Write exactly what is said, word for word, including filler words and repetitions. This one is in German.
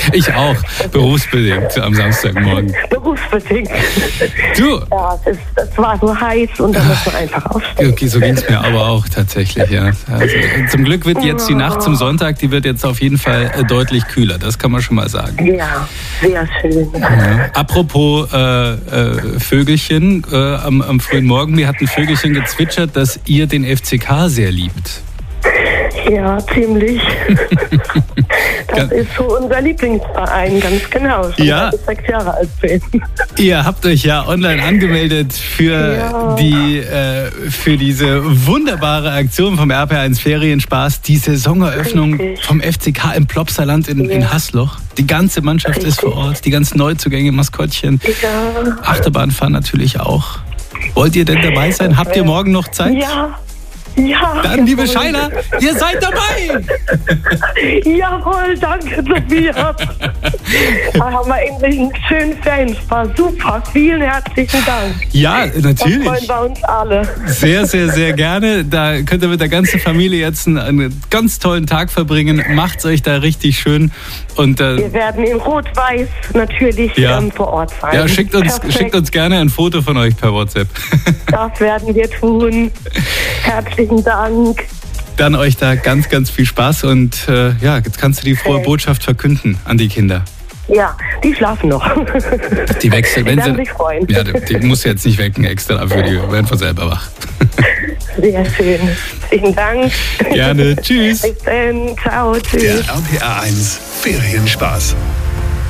Ich auch, berufsbedingt am Samstagmorgen. Berufsbedingt. Du? Ja, es, es war so heiß und dann muss man einfach aufstehen. Okay, so ging es mir aber auch tatsächlich, ja. Also, zum Glück wird jetzt die Nacht zum Sonntag, die wird jetzt auf jeden Fall äh, deutlich kühler, das kann man schon mal sagen. Ja, sehr schön. Ja. Apropos äh, äh, Vögelchen, äh, am, am frühen Morgen, mir hat ein Vögelchen gezwitschert, dass ihr den F C K sehr liebt. Ja, ziemlich. Das ist so unser Lieblingsverein, ganz genau. Schon Ja. seit ich sechs Jahre alt bin. Ihr habt euch ja online angemeldet für Ja. die äh, für diese wunderbare Aktion vom R P eins Ferienspaß, die Saisoneröffnung Richtig. vom F C K im Plopsaland in, in Ja. Haßloch. Die ganze Mannschaft ist vor Ort, die ganzen Neuzugänge, Maskottchen. Ja. Achterbahnfahren natürlich auch. Wollt ihr denn dabei sein? Habt ihr morgen noch Zeit? Ja. Ja. Dann, liebe jawohl. Scheiner, ihr seid dabei! Jawohl, danke, Sophia. Da haben wir endlich einen schönen Ferienspaß. Super, vielen herzlichen Dank. Ja, Das natürlich. freuen wir uns alle. Sehr, sehr, sehr gerne. Da könnt ihr mit der ganzen Familie jetzt einen, einen ganz tollen Tag verbringen. Macht's euch da richtig schön. Und äh, Wir werden in Rot-Weiß natürlich Ja. ähm, vor Ort sein. ja, schickt uns, Perfekt. schickt uns gerne ein Foto von euch per WhatsApp. Das werden wir tun. Herzlichen Dank. Dann euch da ganz, ganz viel Spaß und äh, ja, jetzt kannst du die frohe Okay. Botschaft verkünden an die Kinder. Ja, die schlafen noch. Die wechseln, wenn Die werden sie. sich freuen. Ja, die, die muss jetzt nicht wecken extra dafür, die werden von selber wach. Sehr schön. Vielen Dank. Gerne. Tschüss. Bis dann. Ciao. Tschüss. Der R P R eins Ferienspaß.